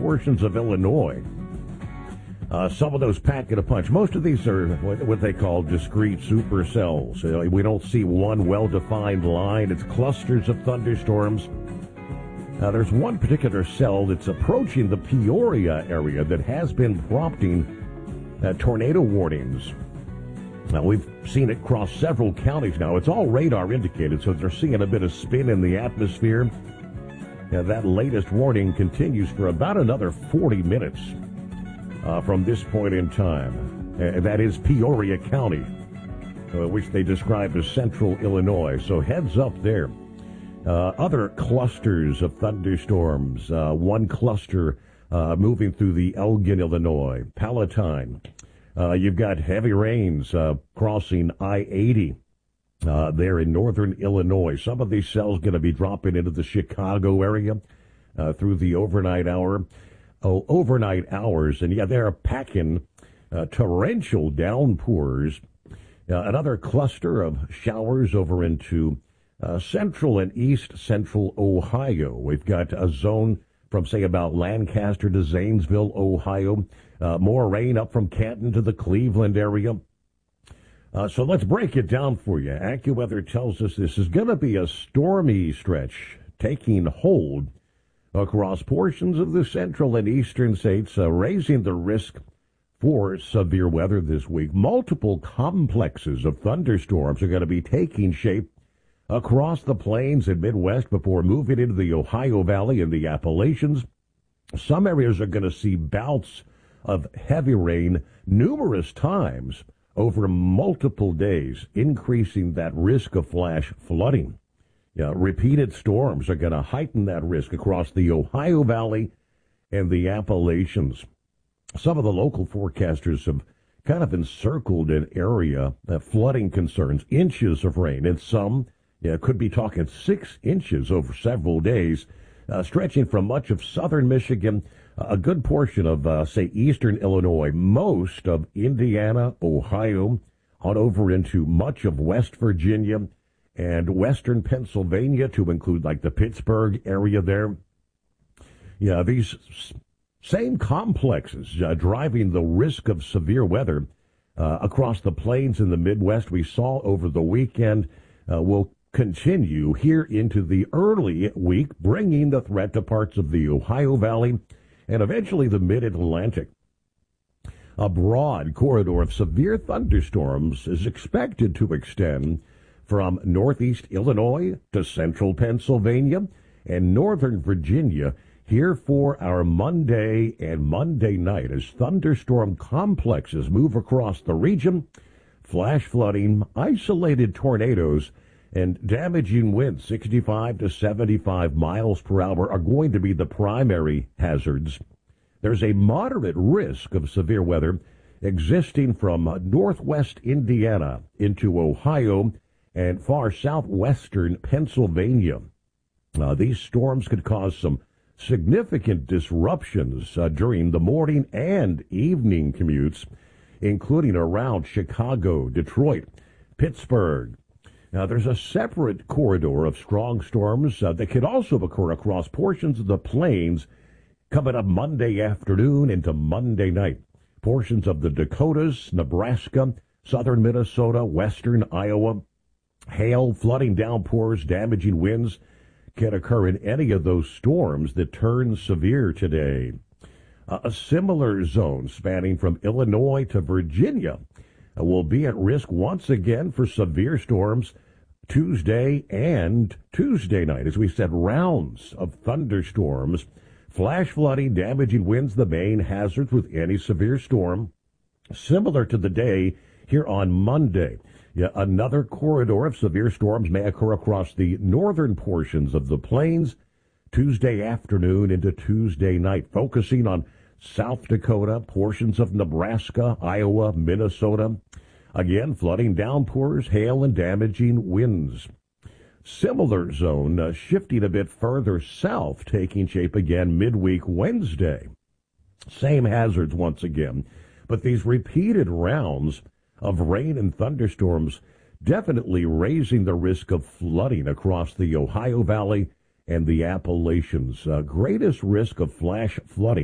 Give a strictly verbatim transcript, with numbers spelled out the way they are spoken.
portions of Illinois. Uh, some of those packing a punch. Most of these are what, what they call discrete supercells. Uh, we don't see one well-defined line. It's clusters of thunderstorms. Uh, there's one particular cell that's approaching the Peoria area that has been prompting uh, tornado warnings. Now, we've seen it cross several counties now. It's all radar indicated, so they're seeing a bit of spin in the atmosphere. Uh, that latest warning continues for about another forty minutes uh, from this point in time. Uh, that is Peoria County, uh, which they describe as central Illinois. So heads up there. Uh, other clusters of thunderstorms. Uh, one cluster uh, moving through the Elgin, Illinois, Palatine. Uh, you've got heavy rains uh, crossing I eighty uh, there in northern Illinois. Some of these cells going to be dropping into the Chicago area uh, through the overnight hour. Oh, overnight hours, and yeah, they're packing uh, torrential downpours. Uh, another cluster of showers over into uh, central and east central Ohio. We've got a zone from, say, about Lancaster to Zanesville, Ohio. Uh, more rain up from Canton to the Cleveland area. Uh, so let's break it down for you. AccuWeather tells us this is going to be a stormy stretch taking hold across portions of the central and eastern states, uh, raising the risk for severe weather this week. Multiple complexes of thunderstorms are going to be taking shape across the plains and Midwest before moving into the Ohio Valley and the Appalachians. Some areas are going to see bouts of heavy rain numerous times over multiple days, increasing that risk of flash flooding. Yeah, repeated storms are going to heighten that risk across the Ohio Valley and the Appalachians. Some of the local forecasters have kind of encircled an area of flooding concerns, inches of rain, and some yeah, could be talking six inches over several days, uh, stretching from much of southern Michigan, a good portion of, uh, say, eastern Illinois, most of Indiana, Ohio, on over into much of West Virginia and western Pennsylvania, to include like the Pittsburgh area there. Yeah, these same complexes uh, driving the risk of severe weather uh, across the plains in the Midwest we saw over the weekend uh, will continue here into the early week, bringing the threat to parts of the Ohio Valley and eventually the mid-Atlantic. A broad corridor of severe thunderstorms is expected to extend from northeast Illinois to central Pennsylvania and northern Virginia here for our Monday and Monday night as thunderstorm complexes move across the region. Flash flooding, isolated tornadoes, and damaging winds sixty-five to seventy-five miles per hour are going to be the primary hazards. There's a moderate risk of severe weather existing from northwest Indiana into Ohio and far southwestern Pennsylvania. Uh, these storms could cause some significant disruptions uh, during the morning and evening commutes, including around Chicago, Detroit, Pittsburgh. Now, there's a separate corridor of strong storms uh, that could also occur across portions of the plains coming up Monday afternoon into Monday night. Portions of the Dakotas, Nebraska, southern Minnesota, western Iowa. Hail, flooding downpours, damaging winds can occur in any of those storms that turn severe today. Uh, a similar zone spanning from Illinois to Virginia uh, will be at risk once again for severe storms Tuesday and Tuesday night. As we said, rounds of thunderstorms, flash flooding, damaging winds, the main hazards with any severe storm, similar to the day here on Monday. Yeah, another corridor of severe storms may occur across the northern portions of the plains Tuesday afternoon into Tuesday night, focusing on South Dakota, portions of Nebraska, Iowa, Minnesota. Again, flooding downpours, hail, and damaging winds. Similar zone uh, shifting a bit further south, taking shape again midweek Wednesday. Same hazards once again, but these repeated rounds of rain and thunderstorms definitely raising the risk of flooding across the Ohio Valley and the Appalachians. Uh, greatest risk of flash flooding